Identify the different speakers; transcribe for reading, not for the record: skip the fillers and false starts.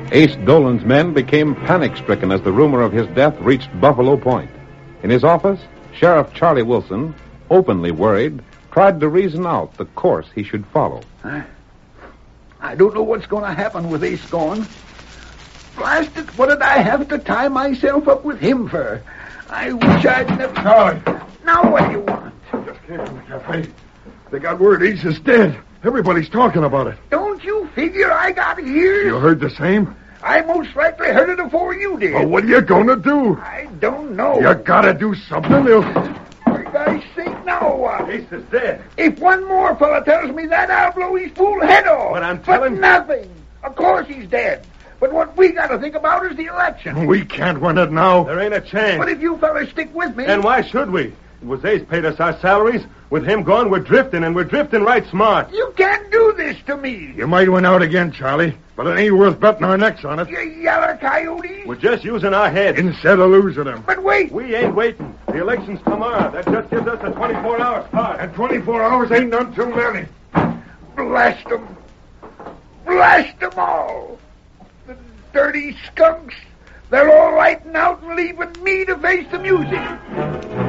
Speaker 1: Ace Dolan's men became panic-stricken as the rumor of his death reached Buffalo Point. In his office, Sheriff Charlie Wilson, openly worried, tried to reason out the course he should follow.
Speaker 2: I don't know what's going to happen with Ace gone. Blast it, what did I have to tie myself up with him for? I wish I'd never...
Speaker 3: Charlie!
Speaker 2: Now what do you want?
Speaker 3: Just came from the cafe. They got word Ace is dead. Everybody's talking about it.
Speaker 2: Don't you figure I got here?
Speaker 3: You heard the same?
Speaker 2: I most likely heard it before you did.
Speaker 3: Well, what are you going to do?
Speaker 2: I don't know.
Speaker 3: You got to do something.
Speaker 2: For God's sake, now what?
Speaker 3: Ace is dead.
Speaker 2: If one more fella tells me that, I'll blow his fool head off.
Speaker 3: But I'm telling...
Speaker 2: But nothing. Of course he's dead. But what we got to think about is the election.
Speaker 3: We can't win it now.
Speaker 4: There ain't a chance.
Speaker 2: But if you fellas stick with me...
Speaker 4: And why should we? It was Ace paid us our salaries. With him gone, we're drifting, and we're drifting right smart.
Speaker 2: You can't do this to me.
Speaker 3: You might win out again, Charlie, but it ain't worth betting our necks on it.
Speaker 2: You yeller coyote.
Speaker 4: We're just using our heads.
Speaker 3: Instead of losing them.
Speaker 2: But wait.
Speaker 4: We ain't waiting. The election's tomorrow. That just gives us a 24-hour start.
Speaker 3: And 24 hours ain't none too many.
Speaker 2: Blast them. Blast them all. The dirty skunks. They're all lighting out and leaving me to face the music.